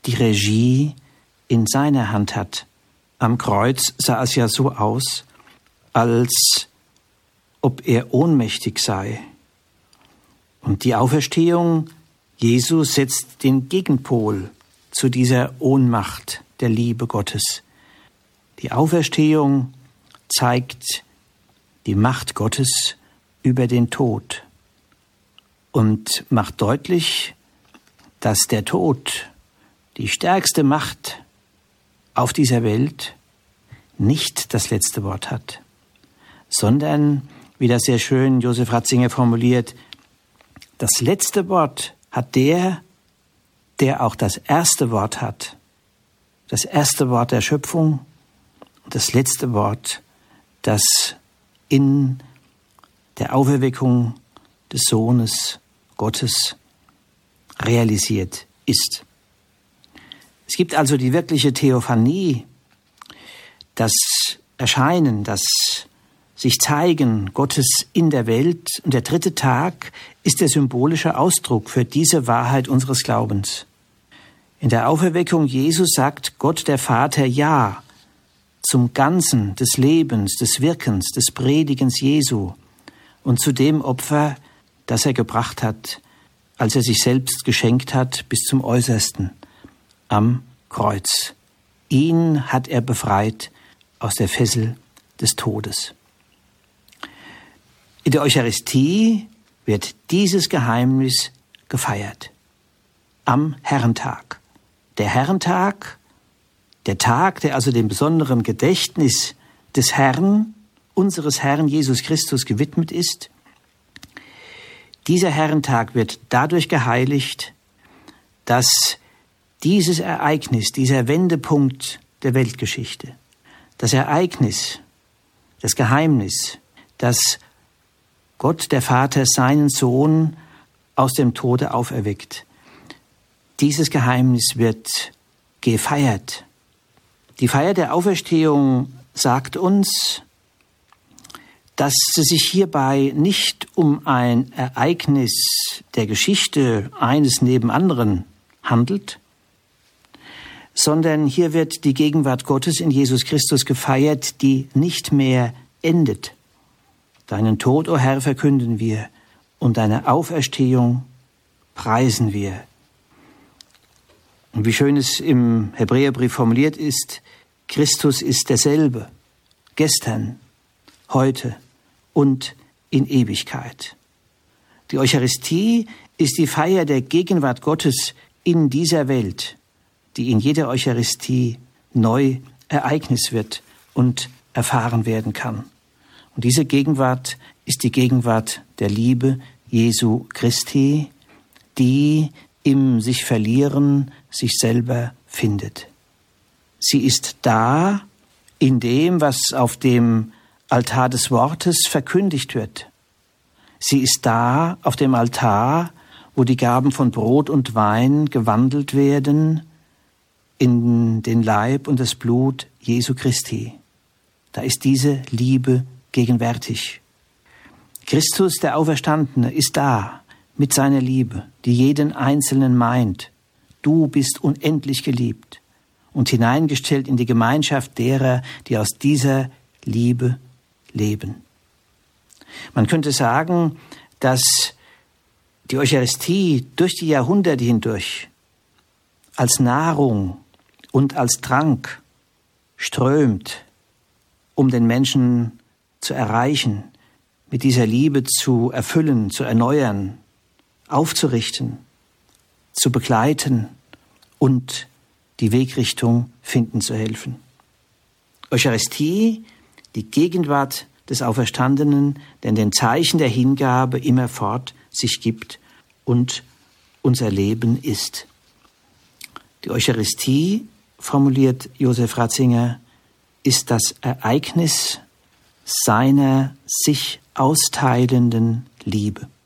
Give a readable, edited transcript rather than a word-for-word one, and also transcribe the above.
die Regie in seiner Hand hat. Am Kreuz sah es ja so aus, als ob er ohnmächtig sei. Und die Auferstehung Jesu setzt den Gegenpol zu dieser Ohnmacht der Liebe Gottes. Die Auferstehung zeigt die Macht Gottes über den Tod und macht deutlich, dass der Tod, die stärkste Macht auf dieser Welt, nicht das letzte Wort hat, sondern, wie das sehr schön Josef Ratzinger formuliert, das letzte Wort hat der auch das erste Wort hat, das erste Wort der Schöpfung und das letzte Wort, das in der Auferweckung des Sohnes Gottes realisiert ist. Es gibt also die wirkliche Theophanie, das Erscheinen, das sich zeigen Gottes in der Welt. Und der dritte Tag ist der symbolische Ausdruck für diese Wahrheit unseres Glaubens. In der Auferweckung Jesus sagt Gott der Vater Ja zum Ganzen des Lebens, des Wirkens, des Predigens Jesu und zu dem Opfer, das er gebracht hat, als er sich selbst geschenkt hat bis zum Äußersten am Kreuz. Ihn hat er befreit aus der Fessel des Todes. In der Eucharistie wird dieses Geheimnis gefeiert. Am Herrentag. Der Herrentag, der Tag, der also dem besonderen Gedächtnis des Herrn, unseres Herrn Jesus Christus gewidmet ist. Dieser Herrentag wird dadurch geheiligt, dass dieses Ereignis, dieser Wendepunkt der Weltgeschichte, das Ereignis, das Geheimnis, dass Gott, der Vater, seinen Sohn aus dem Tode auferweckt. Dieses Geheimnis wird gefeiert. Die Feier der Auferstehung sagt uns, dass es sich hierbei nicht um ein Ereignis der Geschichte eines neben anderen handelt, sondern hier wird die Gegenwart Gottes in Jesus Christus gefeiert, die nicht mehr endet. Deinen Tod, o Herr, verkünden wir, und deine Auferstehung preisen wir. Und wie schön es im Hebräerbrief formuliert ist, Christus ist derselbe, gestern, heute und in Ewigkeit. Die Eucharistie ist die Feier der Gegenwart Gottes in dieser Welt, die in jeder Eucharistie neu Ereignis wird und erfahren werden kann. Und diese Gegenwart ist die Gegenwart der Liebe Jesu Christi, die im sich verlieren sich selber findet. Sie ist da in dem, was auf dem Altar des Wortes verkündigt wird. Sie ist da auf dem Altar, wo die Gaben von Brot und Wein gewandelt werden in den Leib und das Blut Jesu Christi. Da ist diese Liebe gegenwärtig. Christus, der Auferstandene, ist da mit seiner Liebe, die jeden Einzelnen meint. Du bist unendlich geliebt und hineingestellt in die Gemeinschaft derer, die aus dieser Liebe leben. Man könnte sagen, dass die Eucharistie durch die Jahrhunderte hindurch als Nahrung und als Trank strömt, um den Menschen zu erreichen, mit dieser Liebe zu erfüllen, zu erneuern, aufzurichten, zu begleiten und die Wegrichtung finden zu helfen. Eucharistie, die Gegenwart des Auferstandenen, der in den Zeichen der Hingabe immerfort sich gibt und unser Leben ist. Die Eucharistie, formuliert Josef Ratzinger, ist das Ereignis seiner sich austeilenden Liebe.